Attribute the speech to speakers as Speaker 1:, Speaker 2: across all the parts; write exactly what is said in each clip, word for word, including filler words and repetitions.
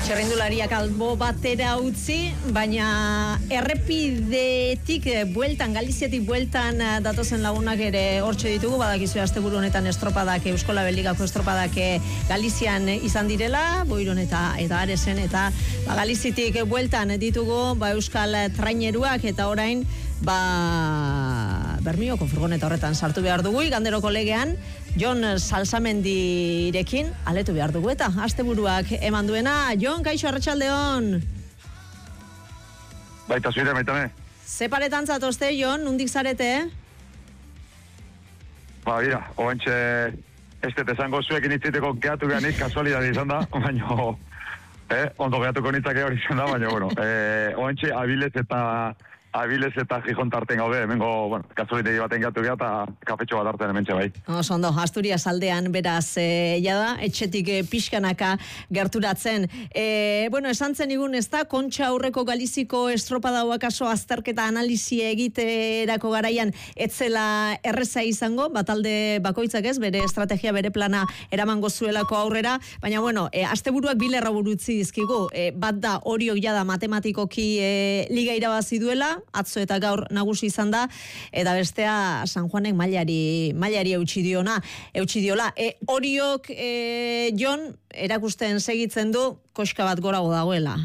Speaker 1: Txerrindulariak albo batera utzi, baina errepidetik bueltan, Galiziatik bueltan datozen lagunak ere hortxe ditugu, badakizu asteburu honetan estropadak, Euskola Beligako estropadak Galizian izan direla, Boiron eta eta Aresen, eta ba, Galizitik bueltan ditugu ba, Euskal traineruak, eta orain ba, Bermioko furgoneta horretan sartu behar dugu, Iganderoko legean, Jon Salsamendirekin aletu behar dugu, eta asteburuak eman duena. Jon, kaixo, arratsaldeon.
Speaker 2: Baita zuire, baitame.
Speaker 1: Ze paretan zatozte, Jon, nundik zarete?
Speaker 2: Ba, bira, oentxe, ez dut esango zuekin itziteko gehatu gehanik, kasualidade izan da, baina, eh, ondo gehatuko nitzake hori izan da, baina, bueno, eh, oentxe, abilez eta Abilez eta Gijon tarten gaude, hemengo, bueno, kasualitegi baten gatu geha eta kafetxo bat hartzen hementxe bai.
Speaker 1: Oso ondo, Asturias aldean beraz, e, jada, etxetik e, pixkanaka gerturatzen. E, bueno, esan zen igun ez da, Kontxa aurreko Galiziko estropada akaso azterketa analizi egiterako garaian etzela erreza izango, batalde bakoitzak ez, bere estrategia, bere plana eramango zuelako aurrera, baina bueno, e, asteburuak bilerra burutzi dizkigu, e, bat da Oriok jada matematikoki e, liga irabazi duela, atzo eta gaur nagusi izan da, eta bestea San Juanek mailari mailari eutsi diona, eutsi diola. E, Oriok e, Jon erakusten segitzen du koska bat gorago dagoela.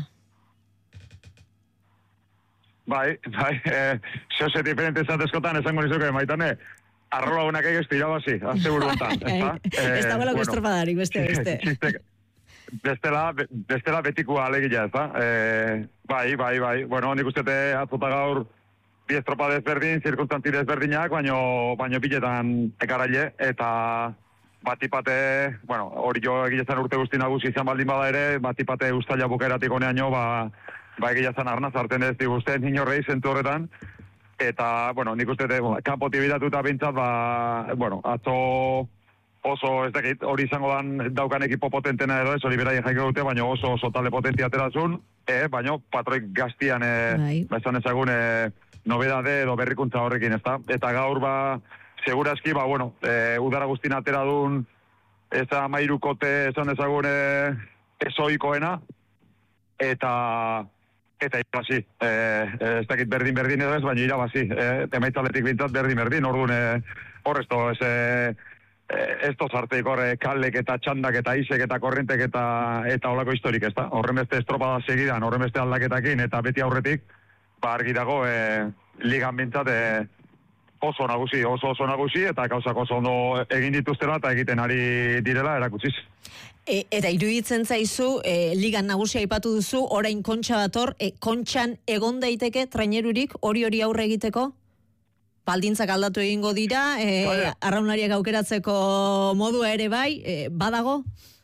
Speaker 2: Bai, bai, eh, zehose diferente zatezkotan esango nizuke, maitane, arrola unak egizte irabazi, azte buruetan, ez da?
Speaker 1: Ez da bolako estropadarik, beste, beste.
Speaker 2: Bestela, bestela betikua alegila, ez da? E, bai, bai, bai. Bueno, nik ustete atzota gaur bi estropa desberdin, zirkunstanti desberdinak, baino, baino biletan ekaraile, eta batipate, bueno, hori jo egiletan urte guzti nagusi izan baldin bada ere, batipate ustaila bukaeratik honeaino, ba, ba egiletan arnaz hartzen ez diguzten inorrei zentu horretan, eta, bueno, nik ustete, bueno, kanpoti bidatuta bintzat, ba, bueno, atzo oso, ez dakit, hori izango dan daukan ekipo potentena edo ez, hori berai jaiko dute, baina oso, oso talde potentia aterazun, eh, baina patroik gaztian, eh, bezan ezagun, eh, nobedade edo berrikuntza horrekin, ez da? Eta gaur, ba, segurazki, ba, bueno, eh, udara guztin atera duen, ez da mairukote, esan ezagun, eh, ezoikoena, eta, eta irabazi, eh, ez dakit berdin-berdin edo ez, baina irabazi, eh, temaitzaletik bintzat berdin-berdin, orduan, eh, horrezto, ez, eh, ez toz harteik horre kalek eta txandak eta isek eta korrentek eta eta olako historik, ez da? Horren beste estropada segidan, horren beste aldaketakin eta beti aurretik, ba argi dago e, ligan bintzat e, oso nagusi, oso oso nagusi eta gauzak oso ondo egin dituztela eta egiten ari direla erakutsiz.
Speaker 1: E, eta iruditzen zaizu, e, ligan nagusia aipatu duzu, orain Kontxa dator, e, Kontxan egon daiteke trainerurik hori hori aurre egiteko? Baldintzak aldatu egingo dira, e, arraunlariak aukeratzeko modua ere bai, e, badago?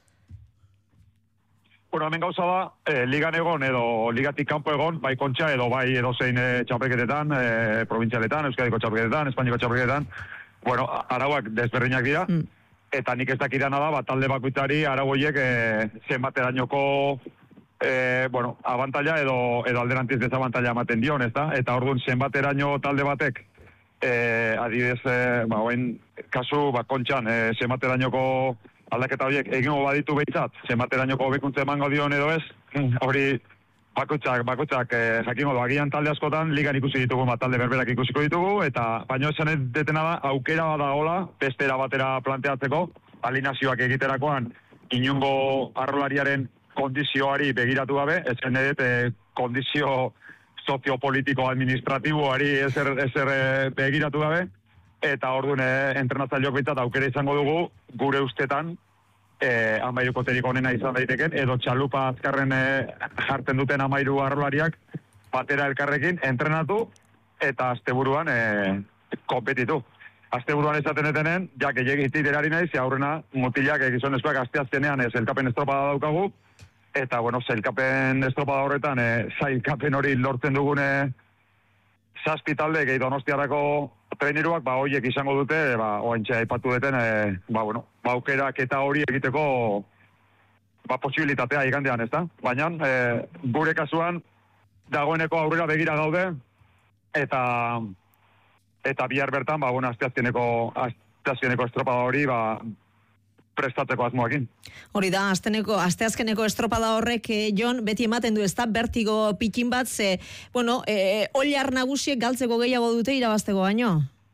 Speaker 2: Bueno, hemen gauza da, e, ligan egon edo ligatik kanpo egon, bai Kontxa edo bai edozein e, txapelketetan, e, provintzialetan, Euskadiko txapelketetan, Espainiko txapelketetan, bueno, arauak desberdinak dira, mm. eta nik ez dakidana da, bat talde bakoitzari arauoiek e, zenbaterainoko e, bueno, abantaila edo, edo alderantiz dezabantaila ematen dion, ez da? Eta orduan zenbateraino talde batek, Eh, adibidez, eh, ba, oen kasu, ba, Kontxan, eh, zenbaterainoko aldaketa horiek egingo baditu behitzat, zenbaterainoko hobekuntza emango dion edo ez, hori bakoitzak, bakoitzak eh, jakingo du, agian talde askotan ligan ikusi ditugu, ba, talde berberak ikusiko ditugu, eta baino esan ez detena da, aukera bada hola, bestera batera planteatzeko, alinazioak egiterakoan, inungo arrolariaren kondizioari begiratu gabe, ezen edet, eh, kondizio soziopolitiko administratiboari ezer, ezer e, begiratu gabe, eta orduan e, entrenatzaileok bintzat aukera izango dugu, gure ustetan, e, amairuko terik onena izan daiteken, edo txalupa azkarren e, jartzen duten amairu arrolariak, batera elkarrekin, entrenatu, eta asteburuan e, kompetitu. Asteburuan esaten etenen, jak egitit erari nahi, ze aurrena mutilak egizonezkoak asteazkenean ez elkapen estropada daukagu, eta, bueno, zailkapen estropada horretan, e, zailkapen hori lortzen dugune zazpi talde gehi Donostiarako traineruak, ba, horiek izango dute, e, ba, oantxe aipatu duten, e, ba, bueno, ba, aukerak eta hori egiteko, ba, posibilitatea igandean, ez da? Baina, e, gure kasuan, dagoeneko aurrera begira gaude, eta, eta bihar bertan, ba, bueno, asteazkeneko, asteazkeneko estropada hori, ba, prestatzeko asmoakin.
Speaker 1: Hori da, asteneko, asteazkeneko estropada horrek, eh, Jon, beti ematen du, ez da, bertigo pikin bat, ze, bueno, eh, oliar nagusiek galtzeko gehiago dute irabazteko baino?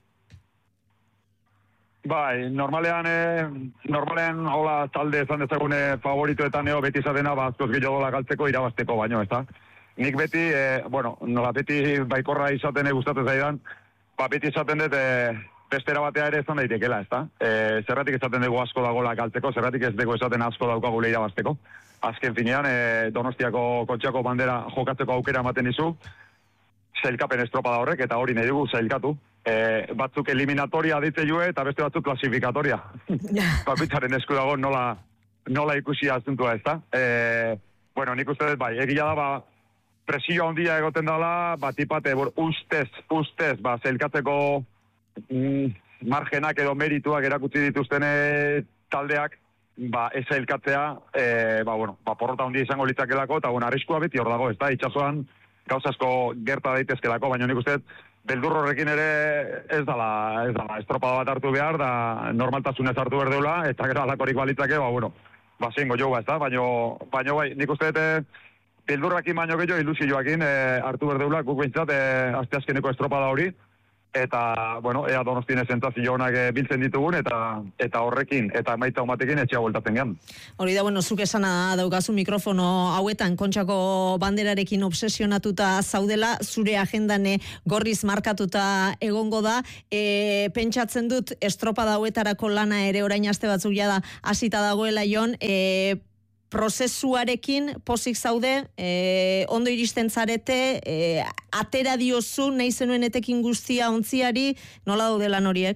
Speaker 2: Bai, normalean, eh, normalean, hola, talde esan dezagune favoritoetan eo beti izatena, ba, azkoz gehiago dola galtzeko irabazteko baino, ez da? Nik beti, eh, bueno, nola beti baikorra izaten gustatzen zaidan, ba, beti izaten dut, eh, bestera batea ere ezan daitekela, ez da? E, zerratik esaten dugu asko dagoela galtzeko, zerratik ez dugu esaten asko daukagule irabazteko. Azken finean, e, Donostiako Kontxako bandera jokatzeko aukera ematen dizu, zailkapen estropada horrek, eta hori nahi dugu zailkatu. E, batzuk eliminatoria ditze jue, eta beste batzuk klasifikatoria. Bakoitzaren esku dago nola, nola ikusi azuntua, ez da? E, bueno, nik uste dut, bai, egia da, ba, presio handia egoten dela, bat ipate, ustez, ustez, ba, zailkatzeko Mm, margenak edo merituak erakutsi dituzten taldeak, ba, ez zailkatzea, e, ba, bueno, ba, porrota handia izango litzakelako, eta, bueno, arriskua beti hor dago, ez da, itxasoan gauzasko gerta daitezkelako, baina nik uste, beldur horrekin ere ez dala, ez dala, estropada bat hartu behar, da normaltasunez hartu behar deula, eta gero alakorik balitzake, ba, bueno, ba, zingo joa, ez da, baina, baina, bai, nik uste, beldurrakin baino gehiago, ilusioakin e, hartu behar deula, guk behintzat, e, asteazkeneko estropada hori, eta, bueno, ea Donostien sentazio honak biltzen ditugun, eta eta horrekin, eta maitza humatekin etxea bueltatzen gehan.
Speaker 1: Hori da, bueno, zuk esana daukazu mikrofono hauetan Kontxako banderarekin obsesionatuta zaudela, zure agendan gorriz markatuta egongo da, e, pentsatzen dut estropada hauetarako lana ere orain aste batzuk jada hasita dagoela, Jon, e, prozesuarekin pozik zaude, e, ondo iristen zarete, e, atera diozu, nahi zenuen etekin guztia ontziari, nola daude lan horiek?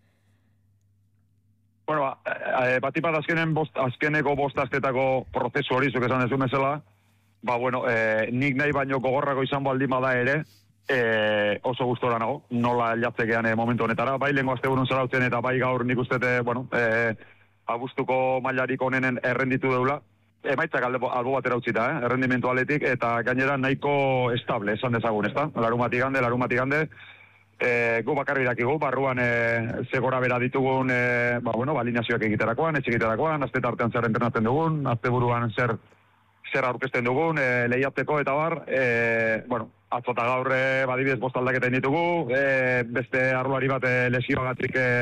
Speaker 2: Bueno, e, bat ipat azkenen bost, azkeneko bost astetako prozesu hori, zuk esan ez bezala, ba, bueno, e, nik nahi baino gogorrako izan baldin bada ere, e, oso gustora nago, nola jatzekean e, momentu honetara, bai lehenko azte burun zarautzen, eta bai gaur nik ustete, bueno, e, agustuko mailarik onenen errenditu deula, emaitzak albo, albo batera utzita, eh? Errendimentu aletik, eta gainera nahiko estable, esan dezagun, ez da? Larumatik gande, larumatik gande, e, gu bakarri dakigu, barruan e, zegora bera ditugun, e, ba, bueno, alineazioak egiterakoan, etxe egiterakoan, azte tartean zer entrenatzen dugun, azte buruan zer, zer aurkezten dugun, e, lehiatzeko eta bar, e, bueno, atzota gaur, e, badibidez bost aldaketa ditugu, e, beste arloari bat e, lesioagatik, e,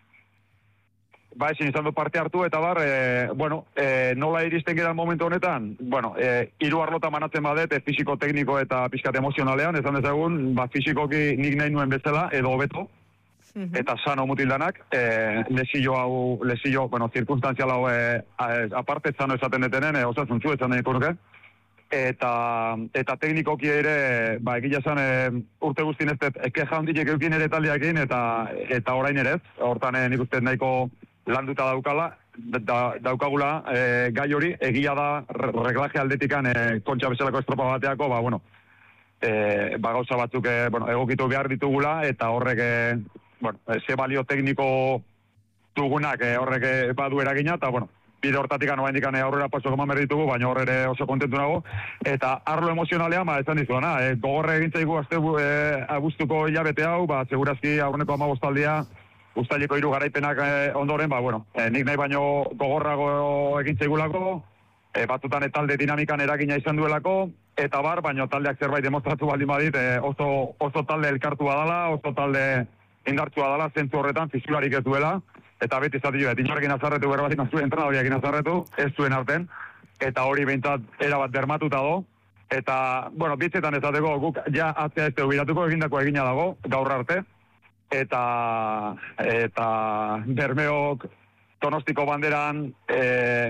Speaker 2: ba, ezin izan du parte hartu, eta bar, e, bueno, e, nola iristen geran momentu honetan, bueno, e, hiru arlota manatzen badet, e, fisiko, tekniko eta pixkat emozionalean, esan dezagun, ba, fisikoki nik nahi nuen bezala, edo hobeto, mm-hmm. eta sano mutildanak, e, lesio hau, lesio, bueno, zirkunstantzial hau, e, a, aparte sano esaten detenen, e, osasuntzu esan deniko nuke, eta, eta teknikoki ere, ba, egila esan, e, urte guztien ez dut, eke jaundiek eukin ere taldeakin, eta, eta orain ere ez, hortan e, nik uste nahiko landuta daukala, da, daukagula e, gai hori, egia da reglaje aldetikan e, Kontxa bezalako estropa bateako, ba, bueno, e, ba, gauza batzuk e, bueno, egokitu behar ditugula, eta horrek, e, bueno, ze balio tekniko dugunak e, horrek e, badu eragina, eta, bueno, bide hortatik anoa indikan aurrera paso eman behar ditugu, baina horre oso kontentu nago, eta arlo emozionalean, ba, esan dizuana, e, gogorre egintzaigu azte e, agustuko hilabete hau, ba, segurazki aurreneko amabostaldia, Uztaileko hiru garaipenak eh, ondoren, ba, bueno, eh, nik nahi baino gogorrago egin zeigulako, eh, batzutan e, talde dinamikan eragina izan duelako, eta bar, baino taldeak zerbait demostratu baldin badit, eh, oso, oso talde elkartua dala, oso talde indartsua dala, zentzu horretan, fizularik ez duela, eta beti zati jo, etinorrekin azarretu berbatik mazuen entrenadoriakin azarretu, ez zuen arten, eta hori behintzat erabat dermatuta do, eta, bueno, bitzetan ezateko guk ja atzea ez dugu biratuko egindako egina dago, gaur arte, eta eta Bermeok Donostiko banderan e,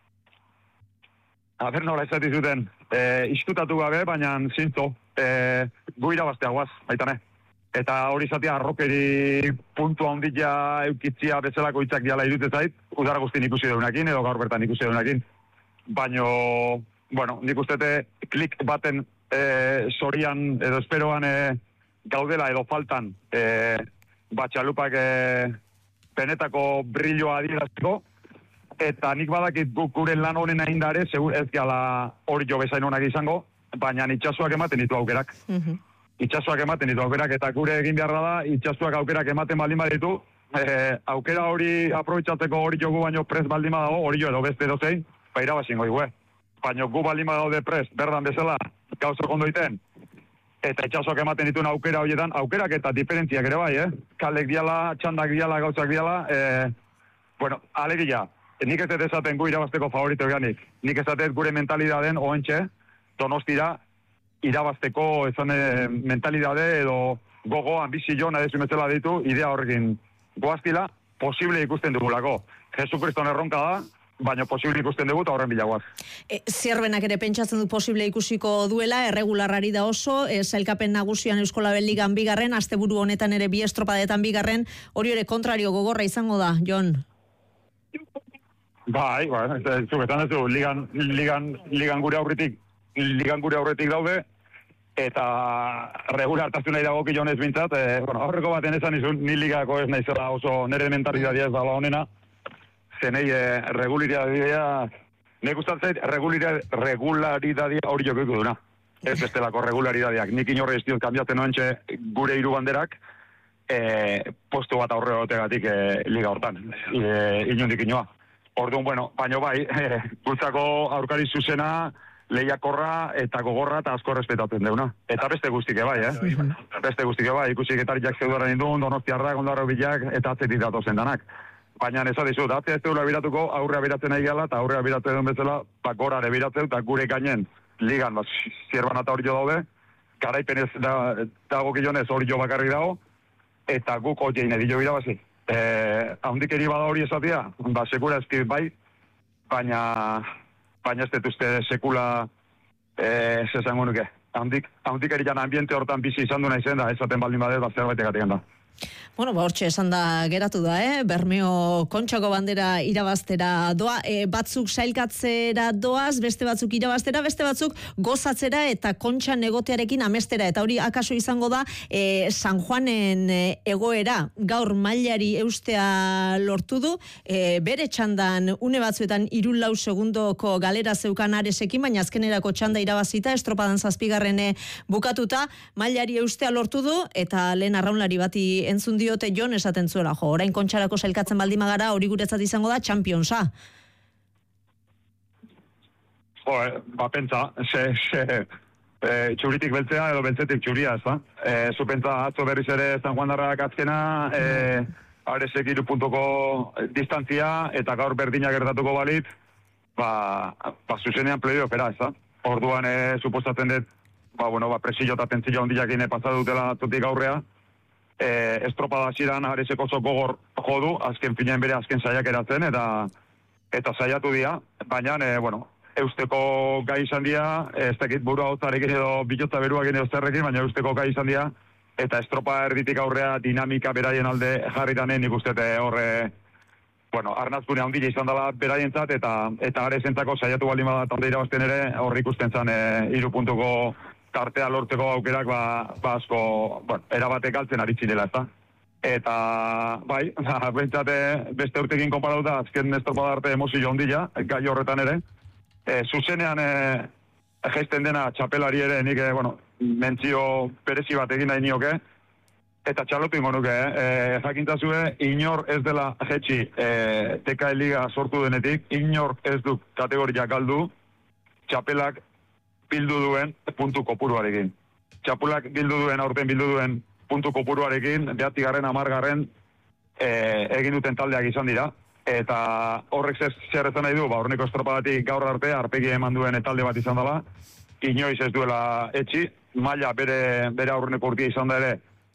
Speaker 2: a ber nola esati zuten e, istutatu gabe, baina zintzo e, gu irabaztea guaz, baitane. Eta hori zatea arrokeri puntu handia eukitzia bezalako hitzak diala irute zait, udara guztien ikusi deunakin, edo gaur bertan ikusi deunakin. Baina, bueno, nik ustete klik baten e, sorian edo esperoan e, gaudela edo faltan e, batxalupak e, benetako brilloa adierazko, eta nik badakit guk gure lan honen aindare, segur ez gala hori jo bezain honak izango, baina itxasuak ematen ditu aukerak. Mm-hmm. Itxasuak ematen ditu aukerak, eta gure egin beharra da, itxasuak aukerak ematen baldin baditu, e, aukera hori aprobetxatzeko hori jogu baino prez baldin badago, hori jo edo beste edozein, ba irabazingo igue. Baina gu baldin badaude prez, berdan bezala, gauzok ondo iten, eta itxasoak ematen dituen aukera horietan, aukerak eta diferentziak ere bai, eh? Kalek diala, txandak diala, gauzak diala, e, bueno, alegia, nik ez dut esaten gu irabazteko favorito eganik. Nik esaten gure mentalidaden oentxe, Donostira, irabazteko ezan e, mentalidade edo gogo, ambizio, nahi bezala ditu, idea horrekin goaztila, posible ikusten dugulako. Jesukriston erronka da, baina posible ikusten dugu eta horren bilagoaz.
Speaker 1: E, Zerbenak ere pentsatzen du posible ikusiko duela, erregularrari da oso, e, zailkapen nagusian Euskolabel Ligan bigarren, asteburu honetan ere bi estropadetan bigarren, hori ere kontrario gogorra izango da, Jon?
Speaker 2: Bai, bai, zuk esan ez du, ligan, ligan, ligan gure aurretik, ligan gure aurretik daude, eta regulartasuna iragoki jonez bintzat, e, bueno, aurreko baten esan izun, ni ligako ez naizela oso nire mentalidadia ez dala honena, zenei e, regularidadia, nek gustatzen regularidadia hori jokoiko duna. Ez bestelako regularidadiak. Nik inorre ez diot kanbiatzen noentxe gure hiru banderak, e, postu bat aurre gotegatik e, liga hortan. E, inundik inoa. Orduan, bueno, baino bai, e, gultzako aurkari zuzena, lehiakorra eta gogorra eta asko respetatzen deuna. Eta beste guztike bai, eh? Beste guztike bai, ikusik etariak zeuduaren indun, Donostiarrak, Ondarro Bilak, eta atzetik datozen danak. Baina ez adizut, atzea ez deula biratuko, aurrea biratzen nahi gala, eta aurrea biratzen duen bezala, ba, gorare biratzen, eta gure gainen ligan, ba, zierban eta hori jo daude, garaipen ez da, dago kilonez hori jo bakarri dago, eta guk oiein edillo birabazi. E, haundik eri bada hori esatia, ba, sekura ezkit bai, baina, baina ez detuzte sekula, e, zezango nuke. Haundik, haundik erian ambiente hortan bizi izan du nahi zen da, esaten baldin badez, ba, zerbait egatik da.
Speaker 1: Bueno, ba, hortxe esan da geratu da, eh? Bermeo Kontxako bandera irabaztera doa, e, batzuk sailkatzera doaz, beste batzuk irabaztera, beste batzuk gozatzera eta Kontxan egotearekin amestera, eta hori akaso izango da e, San Juanen e, egoera, gaur mailari eustea lortu du, e, bere txandan une batzuetan hiru lau segundoko galera zeukan Aresekin, baina azkenerako txanda irabazita, estropadan zazpigarrene bukatuta, mailari eustea lortu du, eta lehen arraunlari bati entzun diote Jon esaten zuela, jo, orain Kontxarako sailkatzen baldin magara, hori guretzat izango da Championsa.
Speaker 2: Jo, ba, pentsa, se, se, e, txuritik beltzea edo beltzetik txuria, ez da? E, zu pentsa, atzo berriz ere San Juan darrak azkena, e, Aresek hiru puntuko distantzia, eta gaur berdina gertatuko balit, ba, ba zuzenean playoffera, ez da? Orduan, e, suposatzen dut, ba, bueno, ba, presillo eta tentzio handiakine pasatu dutela atzotik aurrea, E, estropada hasieran Aresek oso gogor jodu, azken finean bere azken saiak eratzen, eta eta saiatu dira, baina, e, bueno, eusteko gai izan dira, ez dakit burua hotzarekin edo bilotza beruak edo zerrekin, baina eusteko gai izan dira, eta estropa erditik aurrea dinamika beraien alde jarritanen ikustete horre, bueno, arnazkunea ondile izan dela beraientzat, eta eta Aresentzako saiatu baldin bada talde irabazten ere, horri ikusten zen e, hiru puntuko tartea lortzeko aukerak ba, ba asko, bueno, erabatek galtzen aritzi dela, ezta? Eta, bai, bentsate beste urtekin konparatuta, azken estropada arte emozio ondila, gai horretan ere. E, zuzenean e, geisten dena txapelari ere, nik, e, bueno, mentzio berezi bat egin nahi nioke, eta txalotu ingo nuke, eh? E, jakintazue, inor ez dela jetxi e, T K L Liga sortu denetik, inor ez du kategoria galdu, txapelak bildu duen puntu kopuruarekin. Txapulak bildu duen, aurten bildu duen puntu kopuruarekin, behatzigarren, hamargarren e, egin duten taldeak izan dira. Eta horrek zer ezan nahi du, ba, horneko estropadatik gaur arte, arpegi eman duen talde bat izan dela, inoiz ez duela etxi, maila bere, bere aurreneko urtia izan da ere,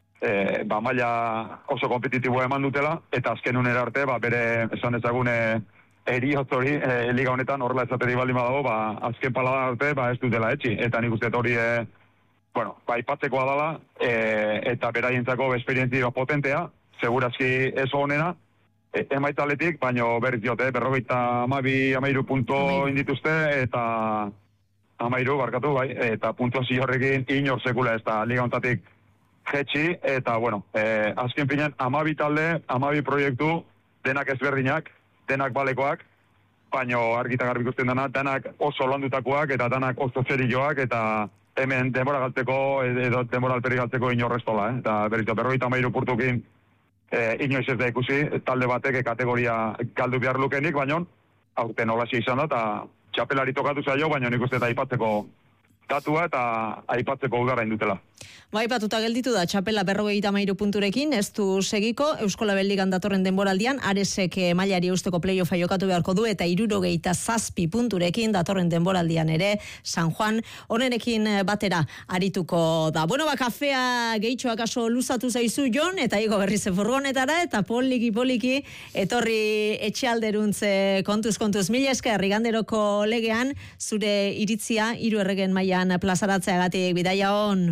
Speaker 2: e, ba, maila oso kompetitiboa eman dutela, eta azken unera arte, ba, bere esan ezagune, eriotz hori, e, liga honetan horrela ezaterik baldin badago, ba, azken palada arte, ba, ez dutela etxi. Eta nik uste hori, e, bueno, ba, ipatzekoa dela, e, eta beraientzako esperientzia potentea, segurazki ez honena, e, emaitzaletik, baino berriz diote, berrogeita amabi, amairu punto indituzte, eta amairu, barkatu, bai, eta puntuazio horrekin inor sekula ez da liga honetatik jetxi, eta, bueno, e, azken finean, amabi talde, amabi proiektu, denak ezberdinak, denak balekoak, baino argita garbi ikusten dena, denak oso landutakoak eta denak oso zerioak, eta hemen denbora galtzeko edo denbora alperi galtzeko inorrestola, eh? Eta berrito berroita mairu purtukin e, inoiz ez da ikusi, talde batek kategoria galdu behar lukenik, baina aurten holasia izan da, eta txapelari tokatu zaio, baina nik uste eta aipatzeko datua eta aipatzeko ugarra indutela.
Speaker 1: Ba, aipatuta gelditu da, txapela berrogeita hamairu punturekin, ez du segiko, Eusko Label Ligan datorren denboraldian, Aresek mailari eusteko playoffa jokatu beharko du, eta hirurogeita zazpi punturekin datorren denboraldian ere, San Juan, honerekin batera arituko da. Bueno, ba, kafea gehitxoak aso luzatu zaizu, Jon, eta igo berriz furgonetara, eta poliki-poliki, etorri etxealderuntze kontuz, kontuz, mila esker, Riganderoko legean, zure iritzia, hiru erregen mailan plazaratzeagatik, bidaia on.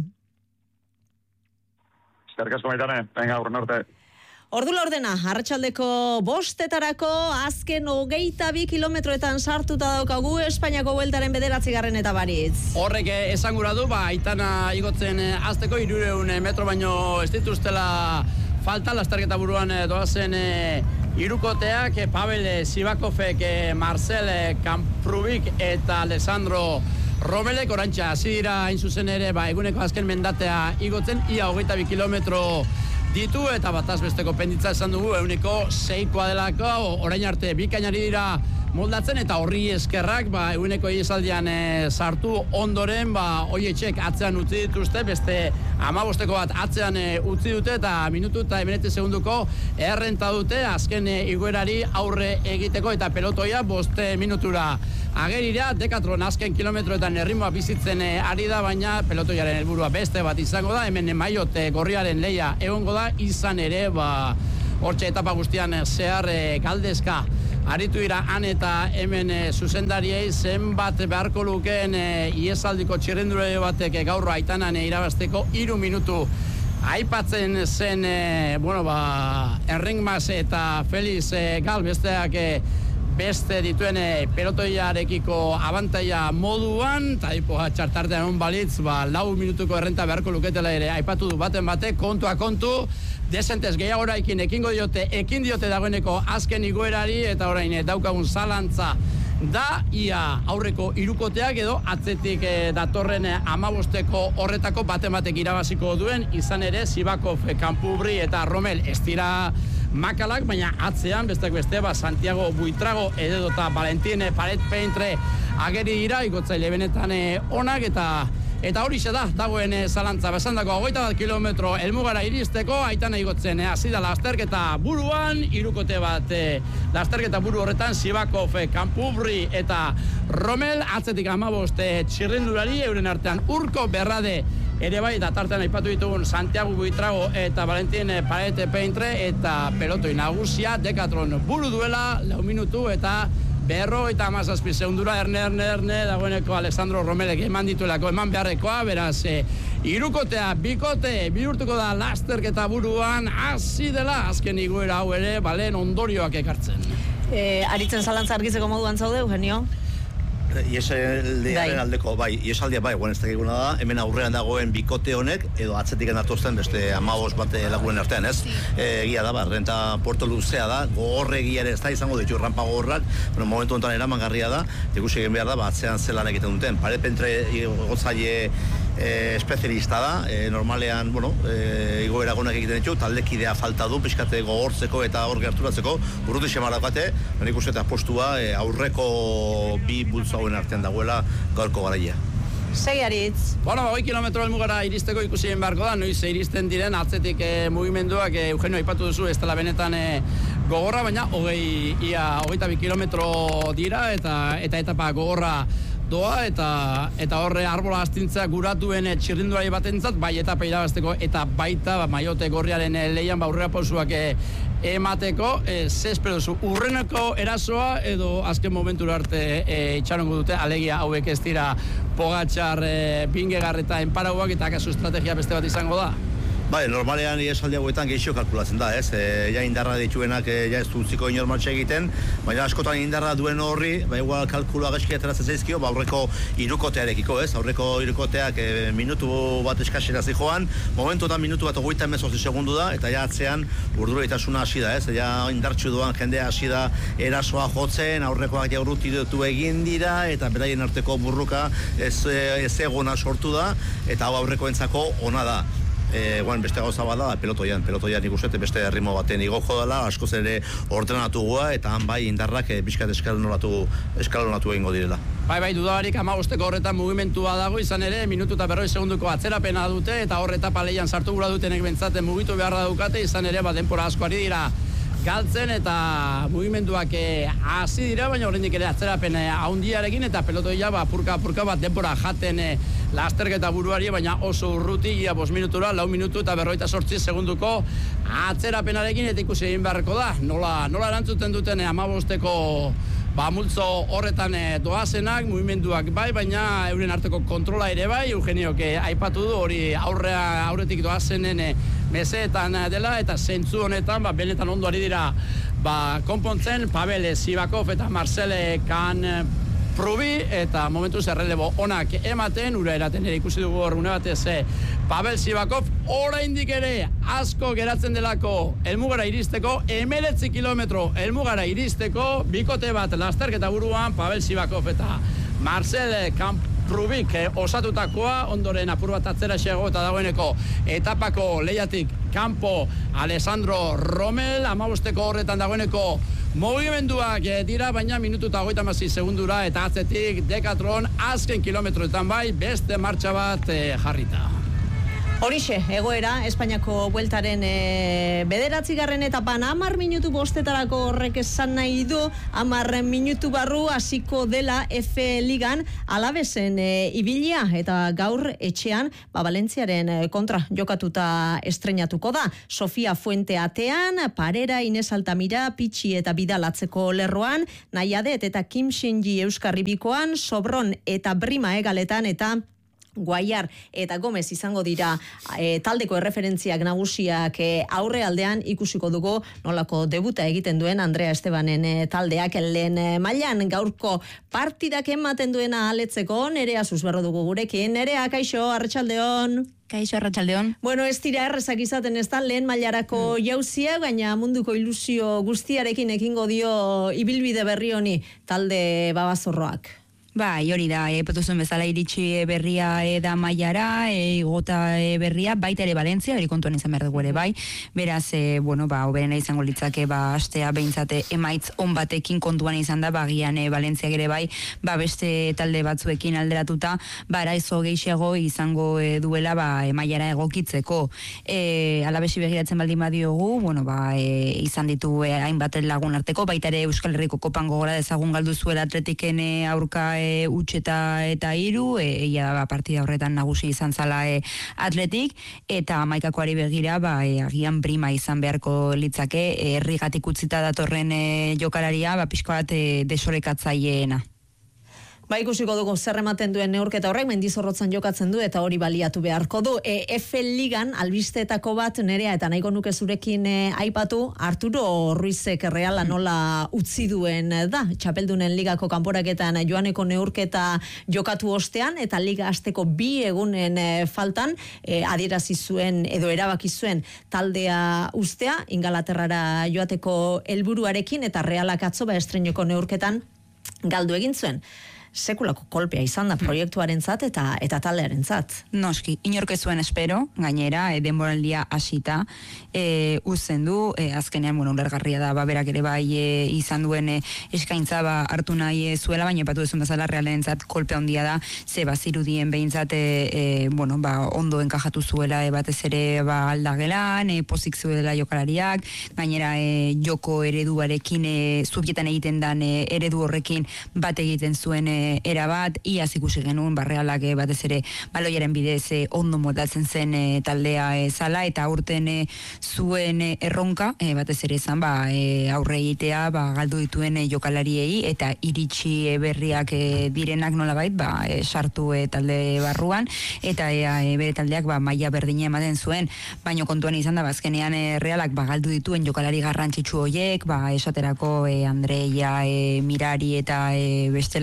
Speaker 2: Eskerrik asko Maitane, venga, urren arte.
Speaker 1: Ordu laurdena, arratsaldeko bostetarako azken hogeita bi kilometroetan sartuta daukagu Espainiako bueltaren bederatzigarren eta baritz.
Speaker 3: Horrek esan gura du, ba, Aitana igotzen azteko hirurehun metro baino ez dituztela falta, lasterketa buruan doazen hirukoteak, Pavel Sivakofek, Marcel Kamprubik eta Alessandro Romelek orantxa hasi dira hain zuzen ere ba, eguneko azken mendatea igotzen, ia hogeita bi kilometro ditu eta bataz besteko penditza esan dugu, eguneko seikoa delako, orain arte bikainari dira moldatzen eta horri eskerrak, ba, eguneko iezaldian e, sartu ondoren, ba, oietxek atzean utzi dituzte, beste amabosteko bat atzean e, utzi dute eta minutu eta emenete segunduko errenta dute, azken e, iguerari aurre egiteko eta pelotoia boste minutura agerira, Decathlon azken kilometroetan erritmoa bizitzen e, ari da, baina pelotoiaren helburua beste bat izango da, hemen Maiot e, gorriaren leia egongo da, izan ere, ba, hortxe etapa guztian zehar e, galdezka aritu dira han eta hemen e, zuzendariei zenbat beharko lukeen e, iesaldiko txirrendure batek e, gaur Aitanan e, irabazteko hiru minutu aipatzen zen e, bueno, ba, Errengmas eta Feliz e, Gal besteak e, beste dituen e, pelotoiarekiko abantaia moduan, eta ipoa txartartean hon balitz, ba, lau minutuko errenta beharko luketela ere aipatu du baten bate, kontua kontu, desentez gehiagoraekin ekingo diote, ekin diote dagoeneko azken igoerari, eta orain daukagun zalantza da, ia aurreko hirukoteak edo atzetik e, datorren amabosteko horretako baten batek irabaziko duen, izan ere Sivakov, Kanpubri eta Romel ez dira makalak, baina atzean, besteak beste, ba, Santiago Buitrago edo eta Valentin Paret Peintre ageri dira, igotzaile benetan onak, eta eta hori da, dagoen zalantza, besandako hogeita bat kilometro elmugara iristeko, Aitana igotzen hasi da lasterketa buruan, hirukote bat e, lasterketa buru horretan, Sivakov, Kanpubri eta Romel, atzetik amabost txirrindulari, euren artean Urko Berrade ere bai, eta tartean aipatu ditugun Santiago Buitrago eta Valentin Paret Peintre, eta pelotoi nagusia, Decathlon buru duela, lau minutu eta berro eta amazazpi segundura, erne, erne, erne, dagoeneko Alessandro Romelek eman dituelako eman beharrekoa, beraz, e, irukotea, bikote, bihurtuko da lasterketa buruan, hasi dela, azken igoera hau ere, balen ondorioak ekartzen.
Speaker 1: E, aritzen zalantza argitzeko moduan zaude, Eugenio?
Speaker 4: Iesaldiaren aldeko, bai, iesaldia bai, guen ez dakiguna da, hemen aurrean dagoen bikote honek, edo atzetik endatuzten beste amabos bate lagunen artean, ez? Egia da, ba, renta puerto luzea da, gogorre egia ere ez da izango ditu rampa gogorrak, bueno, momentu honetan eramangarria da, ikusi egin behar da, ba, atzean zelan egiten duten, Paret Peintre gotzaile e, espezialista da, e, normalean, bueno, e, igoera gonak egiten ditu, taldekidea falta du, pixkate gogortzeko eta hor gerturatzeko, urruti xemar daukate, nik uste eta postua e, aurreko bi bultza hauen artean dagoela gaurko garaia.
Speaker 1: Segi Aritz.
Speaker 3: Bueno, hogei kilometro helmugara iristeko ikusi egin beharko da, noiz iristen diren atzetik e, mugimenduak, e, Eugenio aipatu duzu, ez dela benetan e, gogorra, baina hogei, ia, hogeita bi kilometro dira, eta eta etapa gogorra doa, eta eta horre arbola astintza guratuen e, txirrinduari batentzat, bai etapa irabazteko eta baita ba, Maiote gorriaren e, leian ba, aurrera pausuak e, emateko, e, ze espero zu, urreneko erasoa edo azken momentura arte e, itxarongo dute, alegia hauek ez dira Pogačar, e, Vingegaard eta enparauak, eta akaso estrategia beste bat izango da?
Speaker 4: Bai, normalean iesaldi hauetan gehiago kalkulatzen da, ez? E, ja indarra dituenak e, ja ez du utziko inor martxa egiten, baina askotan indarra duen horri, ba igual kalkulua gaizki ateratzen zaizkio, ba aurreko hirukotearekiko, ez? Aurreko hirukoteak e, minutu bat eskasera zijoan, momentuetan minutu bat hogeita hemezortzi segundu da, eta ja atzean urduraitasuna hasi da, ez? Ja indartsu doan jendea hasi da erasoa jotzen, aurrekoak ja urruti ditu egin dira, eta beraien arteko burruka ez, ez egona sortu da, eta hau aurrekoentzako ona da. e, guan, beste gauza bada, pelotoian, pelotoian ikusete beste ritmo baten igoko dela, askoz ere ordenatu gua, eta han bai indarrak e, bizkat eskalonatu, eskalonatu egingo direla.
Speaker 3: Bai, bai, dudabarik amabosteko horretan mugimentua dago, izan ere, minutu eta berroi segunduko atzerapena dute, eta horreta paleian sartu gura dutenek bentzaten mugitu beharra dukate, izan ere, ba, denpora asko ari dira galtzen eta mugimenduak hasi dira, baina oraindik ere atzerapen handiarekin eta pelotoia ba purka purka bat denbora jaten e, lasterketa buruari, baina oso urruti, ia bost minutura, lau minutu eta berroita sortzi segunduko atzerapenarekin, eta ikusi egin beharreko da, nola, nola erantzuten duten amabosteko ba, multzo horretan e, doazenak, mugimenduak bai, baina euren arteko kontrola ere bai, Eugeniok e, aipatu du, hori aurrea, aurretik doazenen e, meseetan dela, eta zentzu honetan, ba, benetan ondo ari dira ba, konpontzen, Pavel Sivakov eta Marcel Kan Prubi, eta momentu zerrelebo onak ematen, ura eraten ere ikusi dugu hor une batez, Pavel Sivakov oraindik ere asko geratzen delako helmugara iristeko, hemeretzi kilometro helmugara iristeko, bikote bat lasterketa buruan, Pavel Sivakov eta Marcel Kan Rubik eh, osatutakoa, ondoren apur bat atzera xego eta dagoeneko etapako lehiatik kanpo Alessandro Rommel, amabosteko horretan dagoeneko mugimenduak eh, dira, baina minutu eta hogeita hamasei segundura, eta atzetik Decathlon azken kilometroetan bai beste martxa bat eh, jarrita.
Speaker 1: Horixe, egoera, Espainiako bueltaren e, bederatzigarren etapan hamar minutu bostetarako horrek esan nahi du, hamar minutu barru hasiko dela F Ligan Alavesen e, ibilia, eta gaur etxean, ba, Valentziaren kontra jokatuta estrenatuko da. Sofia Fuente atean, Parera, Ines Altamira, Pitxi eta Bidal atzeko lerroan, Nahiadet eta Kim Shinji Euskarribikoan, Sobron eta Brima egaletan, eta Guaiar eta Gomez izango dira e, taldeko erreferentziak nagusiak e, aurre aldean. Ikusiko dugu nolako debuta egiten duen Andrea Estebanen e, taldeak lehen e, mailan. Gaurko partidak ematen duena aletzeko Nerea Susberro dugu gurekin. Nerea, kaixo, arratsaldeon.
Speaker 5: Kaixo, arratsaldeon.
Speaker 1: Bueno, ez dira errezak izaten ez da lehen mailarako mm. jauzia, baina munduko ilusio guztiarekin ekingo dio ibilbide berri honi talde babazorroak.
Speaker 5: Ba, hori da, e, potuzun bezala iritsi berria e, da mailara, e, gota e, berria, baita ere Valentzia, hori kontuan izan behar dugu ere bai, beraz, e, bueno, ba, oberena izango litzake, ba, astea behintzate emaitz on batekin kontuan izan da, ba, gian e, Valentziak ere bai, ba, beste talde batzuekin alderatuta, ba, araizo gehiago izango e, duela, ba, e, mailara egokitzeko. E, Alabesi begiratzen baldin badiogu, bueno, ba, e, izan ditu e, hainbat lagun arteko, baita ere Euskal Herriko kopan gogora dezagun galdu zuela Atletiken e, aurka e, utxeta eta hiru, egia da ba, partida horretan nagusi izan zala e, Atletik, eta amaikakoari begira ba, e, agian Brima izan beharko litzake, herrigatik utzita datorren e, jokalaria, ba, pixko bat e, desorekatzaileena.
Speaker 1: Ba, ikusiko dugu zer ematen duen neurketa horrek, Mendizorrotzan jokatzen du eta hori baliatu beharko du. E, F Ligan albisteetako bat Nerea eta nahiko nuke zurekin e, aipatu, Arturo Ruizek Reala nola utzi duen da, txapeldunen ligako kanporaketan joaneko neurketa jokatu ostean, eta liga hasteko bi egunen e, faltan e, adierazi zuen edo erabaki zuen taldea ustea, Ingalaterrara joateko helburuarekin, eta Realak atzo ba estrenoko neurketan galdu egin zuen. Sekulako kolpea izan da proiektuarentzat eta eta taldearentzat.
Speaker 5: Noski, inork ez zuen espero, gainera, e, denboraldia hasita, e, uzen du, e, azkenean, bueno, ulergarria da, ba, berak ere bai e, izan duen e, eskaintza ba, hartu nahi e, zuela, baina epatu duzun bezala Realentzat kolpea handia da, ze bazirudien behintzat, e, e, bueno, ba, ondo enkajatu zuela e, batez ere ba, aldagelan, e, pozik zuela jokalariak, gainera e, joko ereduarekin, e, zubietan egiten dan e, eredu horrekin bat egiten zuen e, era bat, iaz ikusi genuen Barrealak e, batez ere baloiaren bidez e, ondo moldatzen zen e, taldea e, zala, eta urten e, zuen e, erronka, e, batez ere izan ba, e, aurre egitea ba, galdu dituen e, jokalariei, eta iritsi e, berriak e, direnak nolabait ba, e, sartu e, talde barruan, eta e, e, bere taldeak ba, maila berdina ematen zuen, baino kontuan izan da bazkenean e, Realak ba, galdu dituen jokalari garrantzitsu hoiek, ba, esaterako e, Andreia, e, Mirari eta e, bestelakoak,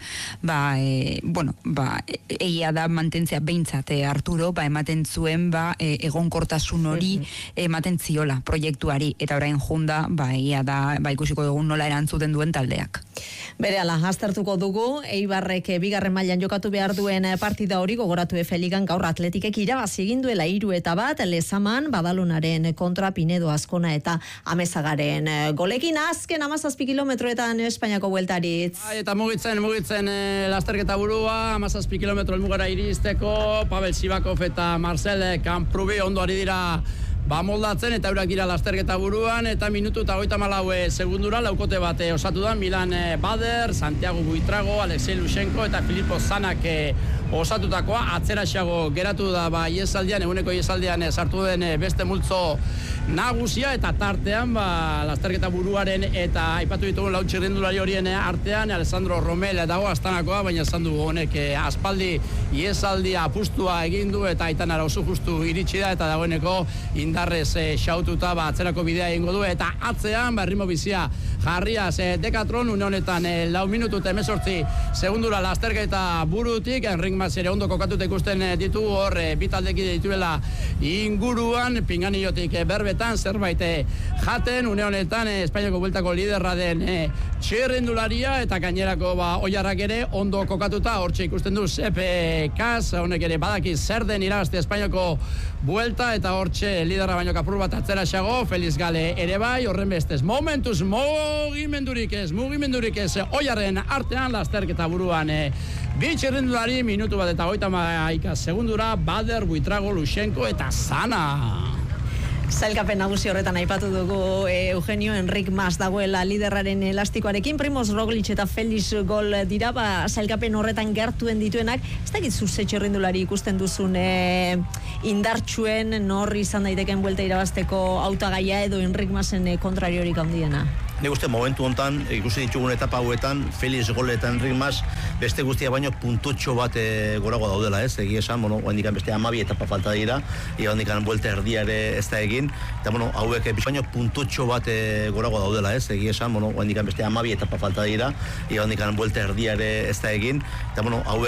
Speaker 5: ba, e, bueno, ba, egia da mantentzea behintzat e, Arturo, ba, ematen zuen, ba, e, egonkortasun hori ematen ziola proiektuari, eta orain junda, ba, egia da, ba, ikusiko dugun nola erantzuten duen taldeak.
Speaker 1: Berehala, aztertuko dugu, Eibarrek bigarren mailan jokatu behar duen partida hori gogoratu Efe Ligan gaur Atletikek irabazi egin duela hiru eta bat, Lezaman, Badalonaren kontra Pinedo Azkona eta Amezagaren golekin azken hamazazpi kilometroetan Espainiako bueltaritz.
Speaker 3: Eta mugitzen, mugitzen e, lasterketa burua, hamazazpi kilometro helmugara iristeko, Pavel Sivakov eta Marcel Camprubi ondo ari dira ba moldatzen, eta eurak dira lasterketa buruan, eta minutu eta hogeita hamalau segundura laukote bat osatu da Milan Bader, Santiago Buitrago, Alexei Lushenko eta Filippo Zanak osatutakoa. Atzeraxago geratu da ba iesaldian, eguneko iesaldian sartu den beste multzo nagusia, eta tartean ba lasterketa buruaren eta aipatu ditugun lau txirrindulari horien artean Alessandro Romel dago astanakoa, baina esan du honek aspaldi iesaldia apustua egin du eta Aitanara oso justu iritsi da, eta dagoeneko indarrez xaututa ba atzerako bidea egingo du, eta atzean ba ritmo bizia jarriaz e, Decathlon une honetan e, lau minutu eta hemezortzi segundura lasterketa burutik. Enrik Mas ere ondo kokatuta ikusten ditu hor e, bitaldeki dituela inguruan, pinganillotik e, berbetan zerbait e, jaten une honetan e, Espainiako bueltako liderra den e, txirrindularia, eta gainerako ba oiarrak ere ondo kokatuta hortxe ikusten du Sepe Kas, honek ere badaki zer den irabazte Espainiako buelta, eta hortxe liderra baino kapur bat atzera xago, Feliz Gale ere bai, horren bestez momentuz mugimendurik ez, mugimendurik ez oiarren artean lasterketa buruan e, bi txirrindulari minutu bat eta hogeita hamaika segundura, Bader, Buitrago, Lushenko eta Zana.
Speaker 1: Sailkapen nagusi horretan aipatu dugu e, Eugenio Enrik Mas dagoela liderraren elastikoarekin, Primoz Roglic eta Felix gol dira, ba, sailkapen horretan gertuen dituenak. Ez dakit zuze txirrindulari ikusten duzun e, indartsuen nor izan daiteken buelta irabazteko hautagaia edo Enrik Masen e, kontrariorik handiena?
Speaker 4: Nik uste momentu hontan ikusi ditugun etapa hauetan Felix Gol eta Enrik Mas beste guztia baino puntutxo bat e, gorago daudela, ez? Egia esan, bueno, oraindik beste hamabi etapa falta dira, ia oraindik buelta erdia ere ez da egin, eta bueno, hauek baino puntutxo bat e, gorago daudela, ez? Egia esan, bueno, oraindik beste hamabi etapa falta dira, ia oraindik buelta erdia ere ez da egin, eta bueno, hauek